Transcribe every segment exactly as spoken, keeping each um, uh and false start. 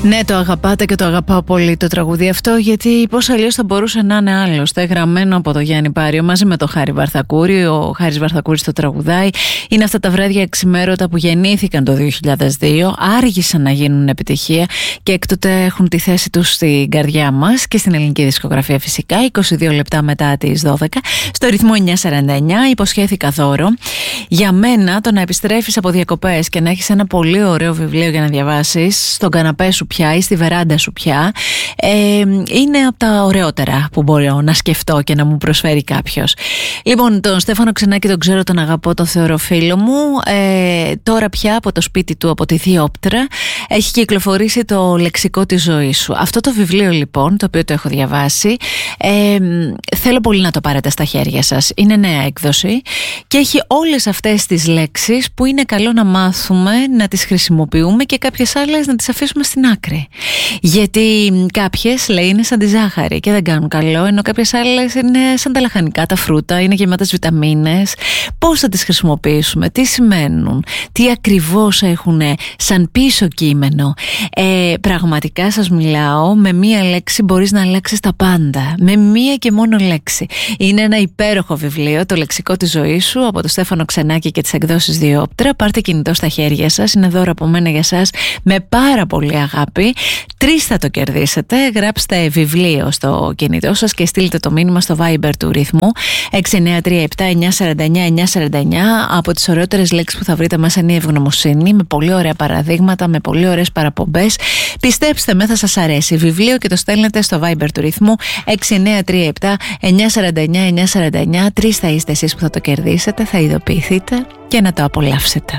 Ναι, το αγαπάτε και το αγαπάω πολύ το τραγούδι αυτό, γιατί πώς αλλιώς θα μπορούσε να είναι άλλωστε. Γραμμένο από το Γιάννη Πάριο μαζί με το Χάρη Βαρθακούρη. Ο Χάρης Βαρθακούρης το τραγουδάει. Είναι αυτά τα βράδια εξημέρωτα που γεννήθηκαν το δύο χιλιάδες δύο, άργησαν να γίνουν επιτυχία και έκτοτε έχουν τη θέση τους στην καρδιά μας και στην ελληνική δισκογραφία φυσικά. είκοσι δύο λεπτά μετά τις δώδεκα, στο ρυθμό εννιακόσια σαράντα εννιά, υποσχέθηκα δώρο. Για μένα, το να επιστρέφεις από διακοπές και να έχεις ένα πολύ ωραίο βιβλίο για να διαβάσεις στον καναπέ σου πια ή στη βεράντα σου πια, ε, είναι από τα ωραιότερα που μπορώ να σκεφτώ και να μου προσφέρει κάποιος. Λοιπόν, τον Στέφανο Ξενάκη τον ξέρω, τον αγαπώ, τον θεωρώ φίλο μου. Ε, τώρα πια από το σπίτι του, από τη Διόπτρα, έχει κυκλοφορήσει το Λεξικό της Ζωής Σου. Αυτό το βιβλίο λοιπόν, το οποίο το έχω διαβάσει, ε, θέλω πολύ να το πάρετε στα χέρια σας. Είναι νέα έκδοση και έχει όλες αυτές τις λέξεις που είναι καλό να μάθουμε να τις χρησιμοποιούμε και κάποιες άλλες να τις αφήσουμε στην άκρη. Γιατί κάποιες, λέει, είναι σαν τη ζάχαρη και δεν κάνουν καλό, ενώ κάποιες άλλες είναι σαν τα λαχανικά, τα φρούτα, είναι γεμάτες βιταμίνες. Πώς θα τις χρησιμοποιήσουμε, τι σημαίνουν, τι ακριβώς έχουν σαν πίσω κείμενο. Ε, πραγματικά σας μιλάω, με μία λέξη μπορείς να αλλάξεις τα πάντα. Με μία και μόνο λέξη. Είναι ένα υπέροχο βιβλίο, το Λεξικό της Ζωής Σου, από τον Στέφανο Ξενάκη και τις εκδόσεις Διόπτρα. Πάρτε κινητό στα χέρια σας, είναι δώρο από μένα για σας με πάρα πολύ αγάπη. Τρεις θα το κερδίσετε. Γράψτε βιβλίο στο κινητό σας και στείλτε το μήνυμα στο Viber του ρυθμού έξι εννιά τρία επτά εννιά τέσσερα εννιά εννιά τέσσερα εννιά. Από τις ωραιότερες λέξεις που θα βρείτε μέσα είναι η ευγνωμοσύνη, με πολύ ωραία παραδείγματα, με πολύ ωραίες παραπομπές. Πιστέψτε με, θα σας αρέσει. Βιβλίο και το στέλνετε στο Viber του ρυθμού έξι εννιά τρία επτά εννιά τέσσερα εννιά εννιά τέσσερα εννιά. Τρεις θα είστε εσείς που θα το κερδίσετε, θα ειδοποιηθείτε και να το απολαύσετε.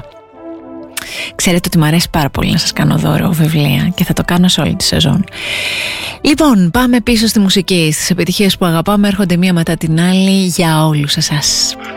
Ξέρετε ότι μου αρέσει πάρα πολύ να σας κάνω δώρο βιβλία και θα το κάνω σε όλη τη σεζόν. Λοιπόν, πάμε πίσω στη μουσική. Στις επιτυχίες που αγαπάμε έρχονται μία μετά την άλλη για όλους εσάς.